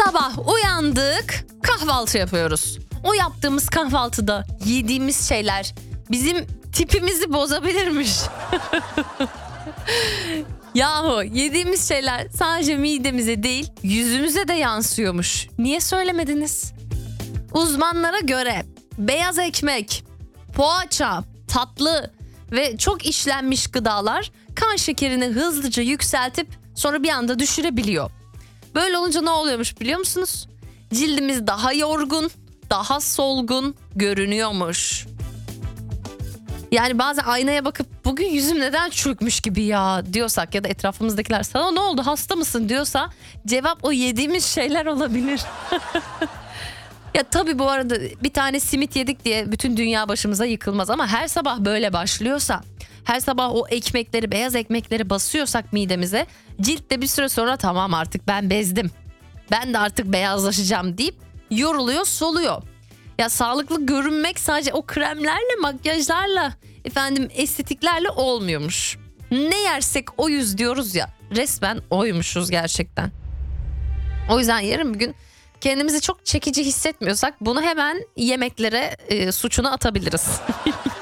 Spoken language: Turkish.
Sabah uyandık, kahvaltı yapıyoruz. O yaptığımız kahvaltıda yediğimiz şeyler bizim tipimizi bozabilirmiş. Yahu yediğimiz şeyler sadece midemize değil, yüzümüze de yansıyormuş. Niye söylemediniz? Uzmanlara göre beyaz ekmek, poğaça, tatlı ve çok işlenmiş gıdalar kan şekerini hızlıca yükseltip sonra bir anda düşürebiliyor. Böyle olunca ne oluyormuş biliyor musunuz? Cildimiz daha yorgun, daha solgun görünüyormuş. Yani bazen aynaya bakıp bugün yüzüm neden çökmüş gibi ya diyorsak ya da etrafımızdakiler sana ne oldu hasta mısın diyorsa cevap o yediğimiz şeyler olabilir. Ya tabii bu arada bir tane simit yedik diye bütün dünya başımıza yıkılmaz ama her sabah böyle başlıyorsa, her sabah o ekmekleri, beyaz ekmekleri basıyorsak midemize, cilt de bir süre sonra tamam artık ben bezdim, ben de artık beyazlaşacağım deyip yoruluyor, soluyor. Ya sağlıklı görünmek sadece o kremlerle, makyajlarla, estetiklerle olmuyormuş. Ne yersek oyuz diyoruz ya, resmen oymuşuz gerçekten. O yüzden yarın bir gün kendimizi çok çekici hissetmiyorsak bunu hemen yemeklere suçunu atabiliriz.